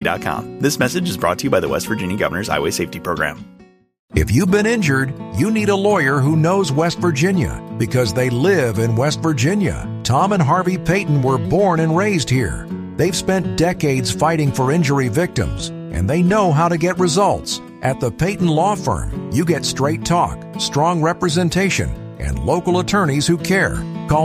highwaysafety.com. This message is brought to you by the West Virginia Governor's Highway Safety Program. If you've been injured, you need a lawyer who knows West Virginia because they live in West Virginia. Tom and Harvey Payton were born and raised here. They've spent decades fighting for injury victims, and they know how to get results. At the Payton Law Firm, you get straight talk, strong representation, and local attorneys who care. Call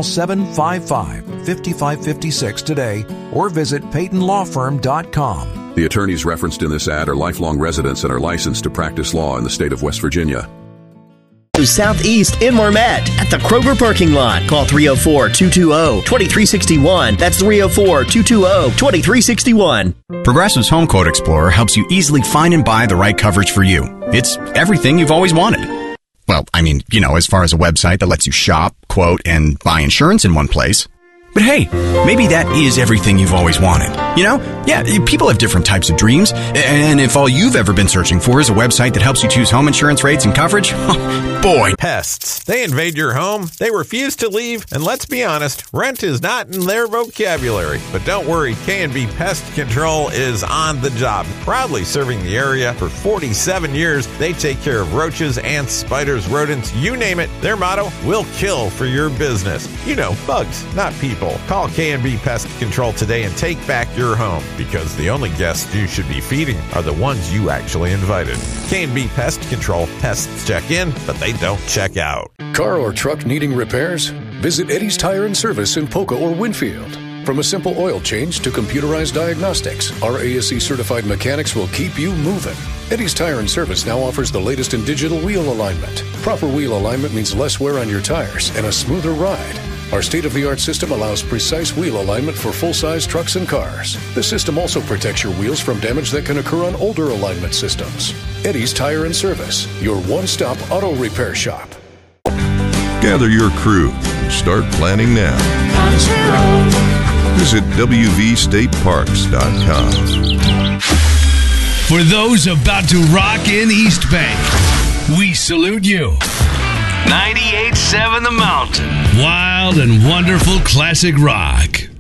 755-5556 today or visit PaytonLawFirm.com. The attorneys referenced in this ad are lifelong residents and are licensed to practice law in the state of West Virginia. Southeast in Marmet at the Kroger parking lot. Call 304-220-2361. That's 304-220-2361. Progressive's Home Quote Explorer helps you easily find and buy the right coverage for you. It's everything you've always wanted. Well, I mean, as far as a website that lets you shop, quote, and buy insurance in one place. But hey, maybe that is everything you've always wanted. Yeah, people have different types of dreams. And if all you've ever been searching for is a website that helps you choose home insurance rates and coverage, boy. Pests. They invade your home, they refuse to leave, and let's be honest, rent is not in their vocabulary. But don't worry, K&B Pest Control is on the job. Proudly serving the area for 47 years, they take care of roaches, ants, spiders, rodents, you name it. Their motto, we'll kill for your business. Bugs, not people. Call K&B Pest Control today and take back your home, because the only guests you should be feeding are the ones you actually invited. K&B Pest Control. Pests check in, but they don't check out. Car or truck needing repairs? Visit Eddie's Tire and Service in Polka or Winfield. From a simple oil change to computerized diagnostics, our ASE certified mechanics will keep you moving. Eddie's Tire and Service now offers the latest in digital wheel alignment. Proper wheel alignment means less wear on your tires and a smoother ride. Our state-of-the-art system allows precise wheel alignment for full-size trucks and cars. The system also protects your wheels from damage that can occur on older alignment systems. Eddie's Tire and Service, your one-stop auto repair shop. Gather your crew and start planning now. Visit WVStateParks.com. For those about to rock in East Bay, we salute you. 98.7 The Mountain. Wild and wonderful classic rock.